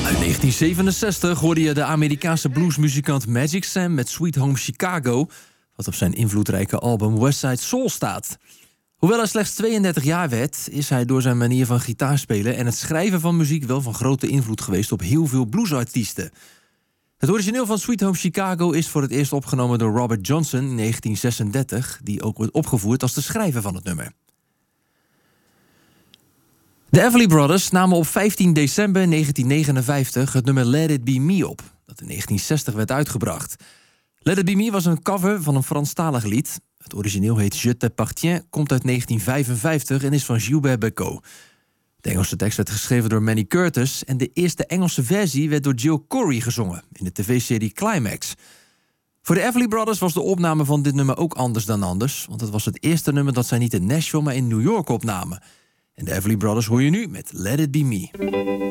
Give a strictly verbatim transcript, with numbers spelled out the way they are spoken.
In negentien zevenenzestig hoorde je de Amerikaanse bluesmuzikant Magic Sam met Sweet Home Chicago, wat op zijn invloedrijke album West Side Soul staat. Hoewel hij slechts tweeëndertig jaar werd, is hij door zijn manier van gitaarspelen en het schrijven van muziek wel van grote invloed geweest op heel veel bluesartiesten. Het origineel van Sweet Home Chicago is voor het eerst opgenomen door Robert Johnson in negentien zesendertig, die ook wordt opgevoerd als de schrijver van het nummer. De Everly Brothers namen op vijftien december negentien negenenvijftig het nummer Let It Be Me op, dat in negentien zestig werd uitgebracht. Let It Be Me was een cover van een Franstalig lied. Het origineel heet Je t'appartiens, komt uit negentien vijfenvijftig en is van Gilbert Bécaud. De Engelse tekst werd geschreven door Manny Curtis en de eerste Engelse versie werd door Jill Corey gezongen in de tv-serie Climax. Voor de Everly Brothers was de opname van dit nummer ook anders dan anders, want het was het eerste nummer dat zij niet in Nashville, maar in New York opnamen. En de Everly Brothers hoor je nu met Let It Be Me.